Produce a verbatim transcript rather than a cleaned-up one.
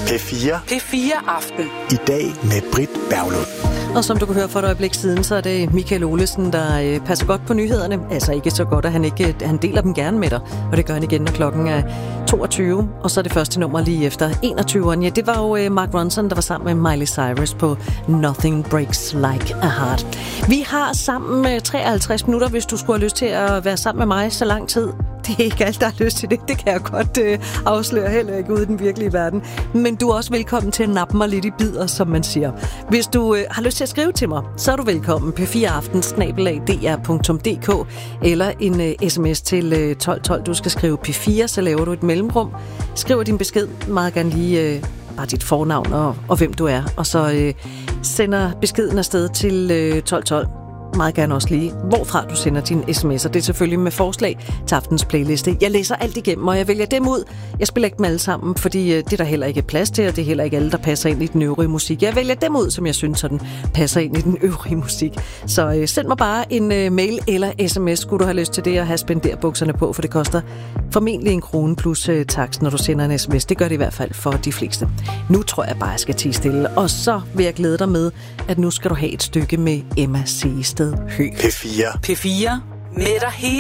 P fire. P fire Aften. I dag med Britt Berglund. Og som du kunne høre for et øjeblik siden, så er det Michael Olesen, der øh, passer godt på nyhederne. Altså ikke så godt, at han ikke han deler dem gerne med dig. Og det gør han igen, når klokken er toogtyve. Og så er det første nummer lige efter enogtyveren. Ja, det var jo øh, Mark Ronson, der var sammen med Miley Cyrus på Nothing Breaks Like a Heart. Vi har sammen med treoghalvtreds minutter, hvis du skulle have lyst til at være sammen med mig så lang tid. Det er ikke alt, der har lyst til det. Det kan jeg godt øh, afsløre, heller ikke ude i den virkelige verden. Men du er også velkommen til at nappe mig lidt i bidder, som man siger. Hvis du øh, har lyst til at skrive til mig, så er du velkommen. P fire aften snabel-a d r punktum d k eller en øh, sms til øh, tolv tolv. Du skal skrive P fire, så laver du et mellemrum. Skriver din besked, meget gerne lige øh, bare dit fornavn og, og hvem du er. Og så øh, sender beskeden afsted til øh, tolv tolv. Meget gerne også lige, hvorfra du sender dine sms'er. Det er selvfølgelig med forslag til aftens playliste. Jeg læser alt igennem, og jeg vælger dem ud. Jeg spiller ikke dem alle sammen, fordi det er der heller ikke plads til, og det er heller ikke alle, der passer ind i den øvrige musik. Jeg vælger dem ud, som jeg synes, sådan passer ind i den øvrige musik. Så øh, send mig bare en øh, mail eller sms, skulle du have lyst til det, og have spenderbukserne på, for det koster formentlig en krone plus øh, takst, når du sender en sms. Det gør det i hvert fald for de fleste. Nu tror jeg bare, jeg skal tie stille, og så vil jeg glæde dig med, at nu skal du have et stykke med Emma Sehested Høegh. P fire. P fire. Med dig hele